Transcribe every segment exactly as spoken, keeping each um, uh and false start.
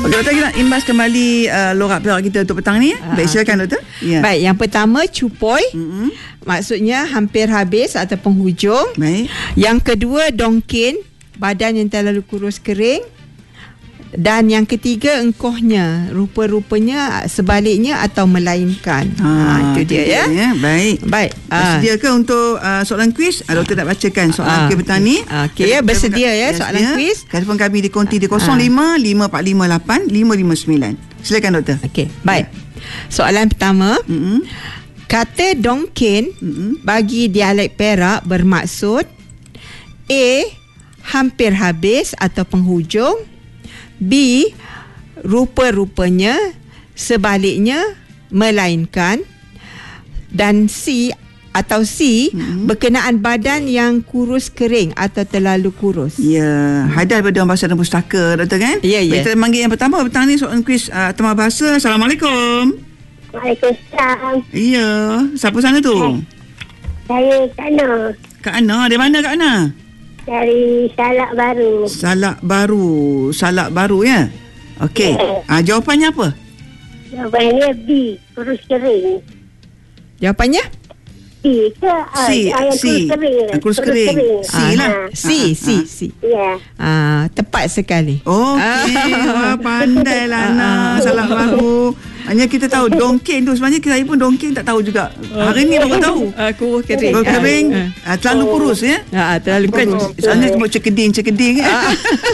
Okey, doktor, kita nak imbas kembali uh, logat Perak kita untuk petang ni. Ya? Baik, silakan doktor. Ya. Baik, yang pertama cupoi. Mm-hmm. Maksudnya hampir habis atau penghujung. Baik. Yang kedua dongkin, badan yang terlalu kurus kering. Dan yang ketiga engkohnya, rupa-rupanya sebaliknya atau melainkan. Ha, ha itu dia ya. ya. Baik. Baik. Bersedia ke untuk uh, soalan kuis? Ha. Doktor nak bacakan soalan ha. kuis petang ni. Okey ya, bersedia ya soalan kuis. Telefon kami di konti di kosong lima lima empat lima lapan lima lima sembilan. Silakan doktor. Okey, baik. Soalan pertama. Mm-hmm. Kata dongkin mm-hmm. bagi dialek Perak bermaksud A, hampir habis atau penghujung. B, rupa-rupanya, sebaliknya, melainkan. Dan C atau C, hmm. berkenaan badan yang kurus kering atau terlalu kurus. Ya, Haidar daripada Bahasa dan Pustaka, doktor kan? Ya, ya. Kita manggil yang pertama petang ni soalan kuis uh, Tema Bahasa. Assalamualaikum. Waalaikumsalam. Ya, siapa sana tu? Saya Kak Ana. Kak Ana, dari mana Kak Ana? Dari Salak Baru. Salak Baru. Salak Baru ya? Okey. Yeah. Ah, jawapannya apa? Jawapannya B, kurus kering. Jawapannya? C ke? C. Ah, C. Kurus kering. Kurus kering. C lah. C, C, C. Ya. Ah, tepat sekali. Okey. Wah, pandailah Ana. Salak Baru. Hanya kita tahu dongkin tu sebenarnya saya pun dongkin tak tahu juga. Hari ni baru tahu. Uh, kurus kering. Kurus kering. Uh, uh, terlalu kurus ya. Uh, terlalu bukan, kurus. Soalnya cuma cekeding-cekeding. Uh.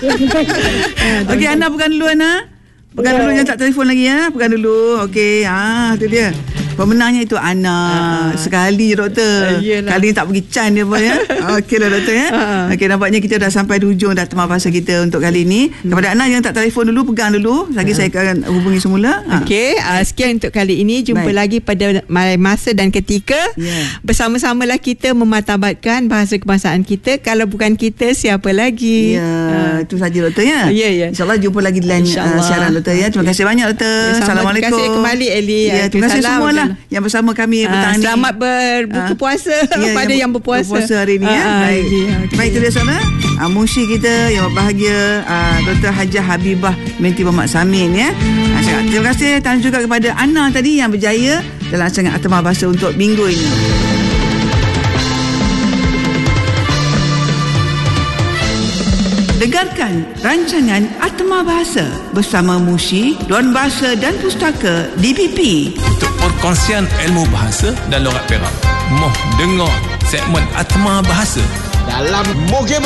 Okey, Ana pegang dulu Ana. Pegang dulu, jangan tak telefon lagi ya. Pegang dulu. Okey, ah tu dia. Pemenangnya itu Ana. Uh-huh. Sekali je doktor. Uh, Kali ni tak pergi can dia pun ya. Okeylah doktor ya. Uh-huh. Okey, nampaknya kita dah sampai di hujung dah Tema Bahasa kita untuk kali ni. Hmm. Kepada Ana yang tak telefon dulu, pegang dulu. Lagi uh-huh. saya akan hubungi semula. Okey, uh, sekian untuk kali ini. Jumpa Baik. lagi pada masa dan ketika. Yeah. Bersama-samalah kita memartabatkan bahasa kebangsaan kita. Kalau bukan kita, siapa lagi? Ya, yeah, uh. itu saja doktor ya. Ya, yeah, ya. Yeah. InsyaAllah jumpa lagi di lain uh, siaran doktor ya. Terima kasih banyak doktor. Ya, Assalamualaikum. Terima kasih kembali Eli. Ya, terima kasih semualah yang bersama kami petang ni. Selamat berbuka uh, puasa ya, pada yang, yang berpuasa. Berpuasa hari ni uh, ya. Baik. Uh, okay. Baik, itu dia sana. Uh, Musi kita yang berbahagia uh, Doktor Hajah Habibah binti Muhammad Samin ya. Uh, terima kasih dan juga kepada Ana tadi yang berjaya dalam rancangan Tema Bahasa untuk minggu ini. Dengarkan rancangan Atma Bahasa bersama Musi, Dewan Bahasa dan Pustaka D P P. Untuk perkongsian ilmu bahasa dan logat Perak, moh dengar segmen Atma Bahasa dalam Moge